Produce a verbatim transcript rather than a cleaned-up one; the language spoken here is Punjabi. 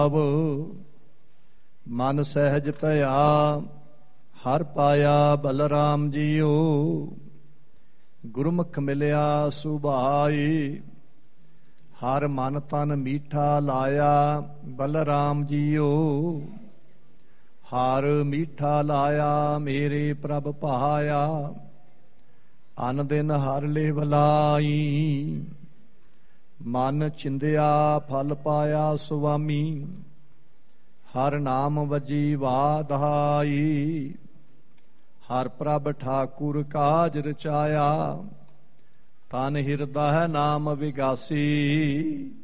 ਮਨ ਸਹਿਜ ਭਇਆ ਹਰ ਪਾਇਆ ਬਲਰਾਮ ਜੀਓ। ਗੁਰਮੁਖ ਮਿਲਿਆ ਸੁਭਾਈ ਹਰ ਮਨ ਤਨ ਮੀਠਾ ਲਾਇਆ ਬਲਰਾਮ ਜੀਓ। ਹਰ ਮੀਠਾ ਲਾਇਆ ਮੇਰੇ ਪ੍ਰਭ ਭਾਇਆ ਅਨ ਦਿਨ ਹਰ ਲੇ ਭਲਾਈ। ਮਨ ਚਿੰਦਿਆ ਫਲ ਪਾਇਆ ਸੁਆਮੀ ਹਰ ਨਾਮ ਵਜੀ ਵਾਧਾਈ। ਹਰ ਪ੍ਰਭ ਠਾਕੁਰ ਕਾਜ ਰਚਾਇਆ ਤਨ ਹਿਰਦਾ ਹੈ ਨਾਮ ਵਿਗਾਸੀ।